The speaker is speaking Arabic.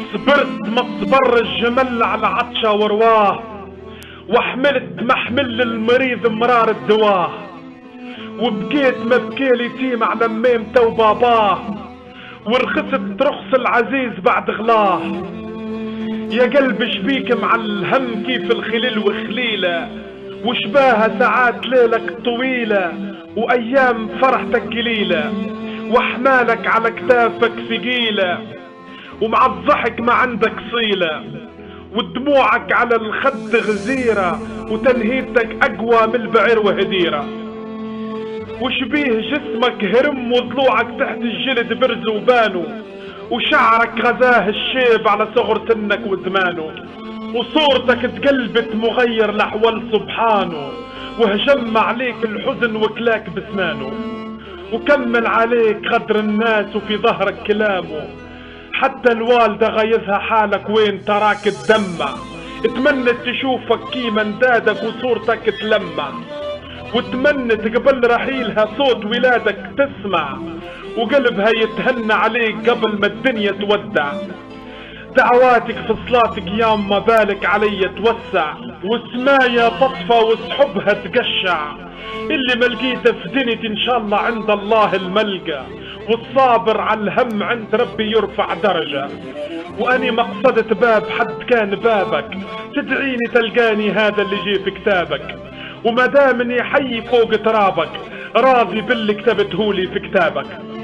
وصبرت ما صبر الجمل على عطشة ورواه، وحملت محمل المريض مرار الدواه، وبكيت ما بكي اليتيم على ميمته وباباه، ورخصت رخص العزيز بعد غلاه. يا قلب شبيك مع الهم كيف الخليل وخليله، وشباها ساعات ليلك طويلة وأيام فرحتك قليلة، وأحمالك على كتافك ثقيلة، ومع الضحك ما عندك صيلة، ودموعك على الخد غزيرة، وتنهيدتك أقوى من البعير وهديرة. وشبيه جسمك هرم وضلوعك تحت الجلد برز وبانو، وشعرك غزاه الشيب على صغر سنك وزمانه، وصورتك تقلبت مغير لأحوال سبحانه، وهجم عليك الحزن وكلاك بسنانه، وكمل عليك غدر الناس وفي ظهرك كلامه، حتى الوالدة غيظها حالك وين تراك تدمع، اتمنت تشوفك كيما ندادك وصورتك تلمع، وتمنت قبل رحيلها صوت ولادك تسمع، وقلبها يتهنى عليك قبل ما الدنيا تودع. دعواتك في صلاتك يام ما بالك علي توسع، وسمايا تطفى وسحبها تقشع، اللي ما لقيته في دنيتي ان شاء الله عند الله الملقى، والصابر على الهم عند ربي يرفع درجة. واني مقصدة باب حد كان بابك، تدعيني تلقاني هذا اللي جي في كتابك، وما دام اني حي فوق ترابك راضي باللي كتبتهولي في كتابك.